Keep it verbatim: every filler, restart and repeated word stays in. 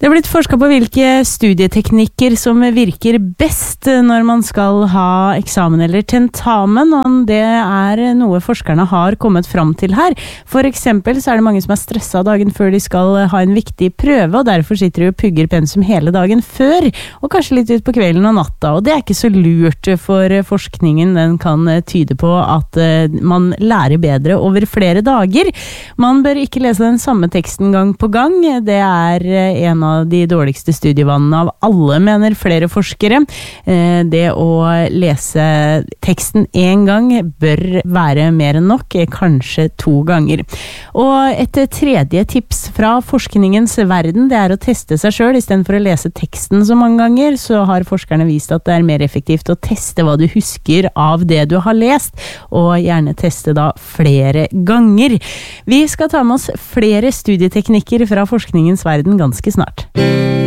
Det har blitt forsket på hvilke studieteknikker som virker best når man skal ha eksamen eller tentamen, og det er noe forskerne har kommet fram til her. For eksempel så er det mange som er stresset dagen før de skal ha en viktig prøve, og derfor sitter de og pugger pensum hele dagen før, og kanskje litt ut på kvelden og natta, og det er ikke så lurt, for forskningen den kan tyde på at man lærer bedre over flere dager. Man bør ikke lese den samme teksten gang på gang, det er en av de dårligste studievannene av alle, mener flere forskere. Det å lese teksten en gang bør være mer enn nok, kanskje to ganger. Og et tredje tips fra forskningens verden, det er å teste seg selv. I stedet for å lese teksten så mange ganger, så har forskerne vist at det er mer effektivt å teste hva du husker av det du har lest, og gjerne teste da flere ganger. Vi skal ta med oss flere studieteknikker fra forskningens verden ganske snart.